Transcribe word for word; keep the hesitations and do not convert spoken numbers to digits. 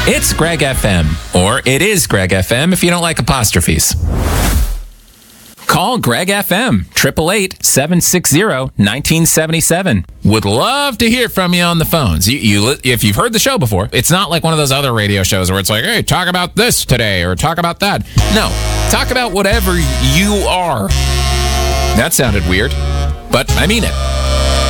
It's Greg F M, or it is Greg F M if you don't like apostrophes. Call Greg F M, eight eight eight, seven six zero, one nine seven seven. Would love to hear from you on the phones. You, you, if you've heard the show before, it's not like one of those other radio shows where it's like, hey, talk about this today, or talk about that. No, talk about whatever you are. That sounded weird, but I mean it.